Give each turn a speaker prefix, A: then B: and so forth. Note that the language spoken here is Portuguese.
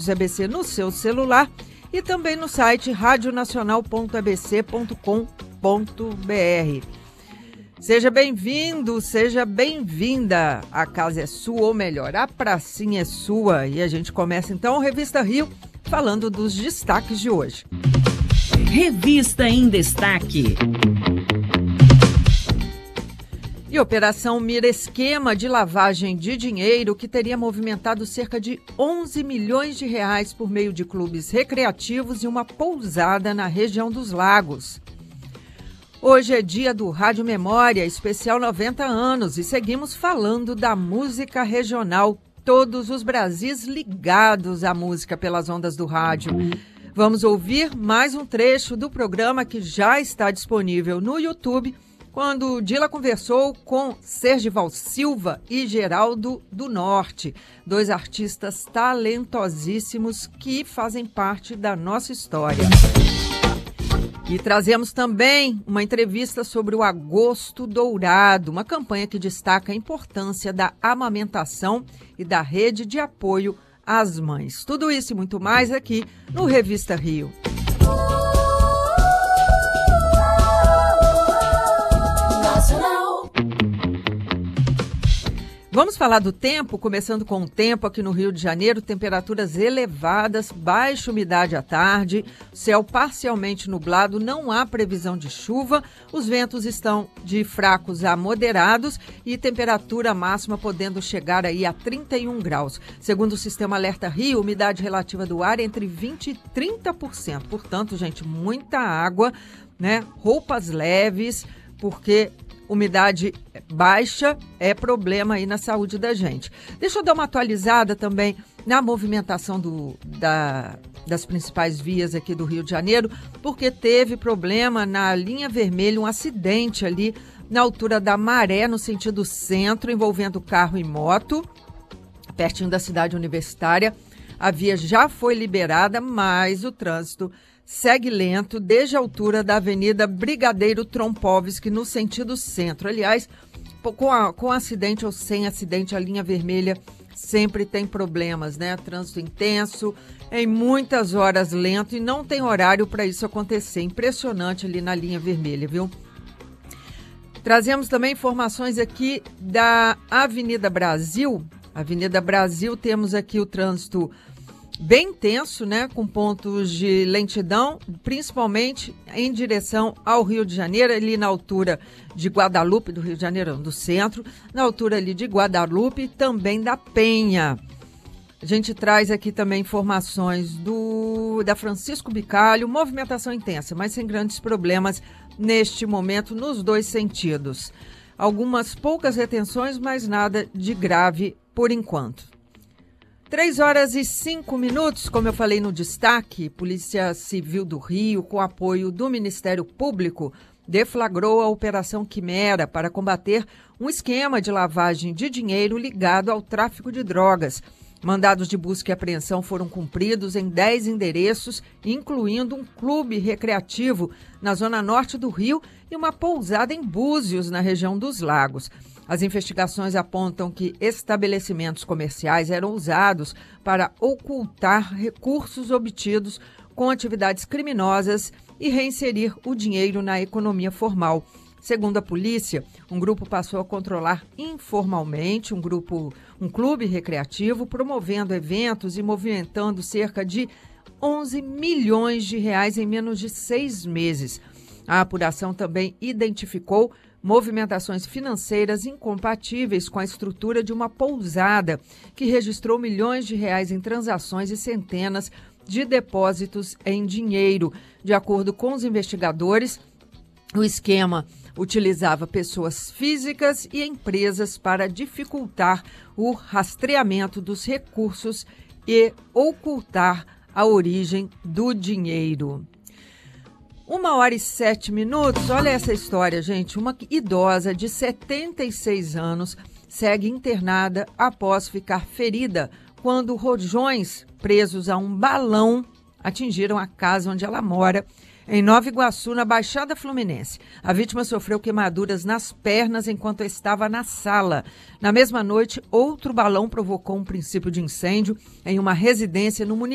A: Rádios ABC no seu celular e também no site radionacional.abc.com.br. Seja bem-vindo, seja bem-vinda. A casa é sua, ou melhor, a pracinha é sua. E a gente começa então a Revista Rio falando dos destaques de hoje.
B: Revista em Destaque.
A: E Operação mira esquema de lavagem de dinheiro que teria movimentado cerca de 11 milhões de reais por meio de clubes recreativos e uma pousada na região dos Lagos. Hoje é dia do Rádio Memória, especial 90 anos, e seguimos falando da música regional. Todos os Brasis ligados à música pelas ondas do rádio. Vamos ouvir mais um trecho do programa que já está disponível no YouTube, quando Dila conversou com Sergival Silva e Geraldo do Norte, dois artistas talentosíssimos que fazem parte da nossa história. E trazemos também uma entrevista sobre o Agosto Dourado, uma campanha que destaca a importância da amamentação e da rede de apoio às mães. Tudo isso e muito mais aqui no Revista Rio. Vamos falar do tempo, começando com o tempo aqui no Rio de Janeiro, temperaturas elevadas, baixa umidade à tarde, céu parcialmente nublado, não há previsão de chuva, os ventos estão de fracos a moderados e temperatura máxima podendo chegar aí a 31 graus. Segundo o Sistema Alerta Rio, umidade relativa do ar é entre 20% e 30%. Portanto, gente, muita água, né? Roupas leves, porque umidade baixa é problema aí na saúde da gente. Deixa eu dar uma atualizada também na movimentação das principais vias aqui do Rio de Janeiro, porque teve problema na linha vermelha, um acidente ali na altura da Maré, no sentido centro, envolvendo carro e moto, pertinho da cidade universitária. A via já foi liberada, mas o trânsito segue lento desde a altura da Avenida Brigadeiro Trompovski, no sentido centro. Aliás, com acidente ou sem acidente, a linha vermelha sempre tem problemas, né? Trânsito intenso, em muitas horas lento e não tem horário para isso acontecer. Impressionante ali na linha vermelha, viu? Trazemos também informações aqui da Avenida Brasil. Avenida Brasil, temos aqui o trânsito bem intenso, né, com pontos de lentidão, principalmente em direção ao Rio de Janeiro, ali na altura de Guadalupe, do Rio de Janeiro, do centro, na altura ali de Guadalupe e também da Penha. A gente traz aqui também informações da Francisco Bicalho, movimentação intensa, mas sem grandes problemas neste momento nos dois sentidos. Algumas poucas retenções, mas nada de grave por enquanto. 3h05, como eu falei no destaque, Polícia Civil do Rio, com apoio do Ministério Público, deflagrou a Operação Quimera para combater um esquema de lavagem de dinheiro ligado ao tráfico de drogas. Mandados de busca e apreensão foram cumpridos em 10 endereços, incluindo um clube recreativo na zona norte do Rio e uma pousada em Búzios, na região dos Lagos. As investigações apontam que estabelecimentos comerciais eram usados para ocultar recursos obtidos com atividades criminosas e reinserir o dinheiro na economia formal. Segundo a polícia, um grupo passou a controlar informalmente um clube recreativo, promovendo eventos e movimentando cerca de 11 milhões de reais em menos de 6 meses. A apuração também identificou movimentações financeiras incompatíveis com a estrutura de uma pousada, que registrou milhões de reais em transações e centenas de depósitos em dinheiro. De acordo com os investigadores, o esquema utilizava pessoas físicas e empresas para dificultar o rastreamento dos recursos e ocultar a origem do dinheiro. 1h07, olha essa história, gente. Uma idosa de 76 anos segue internada após ficar ferida quando rojões presos a um balão atingiram a casa onde ela mora, em Nova Iguaçu, na Baixada Fluminense. A vítima sofreu queimaduras nas pernas enquanto estava na sala. Na mesma noite, outro balão provocou um princípio de incêndio em uma residência no município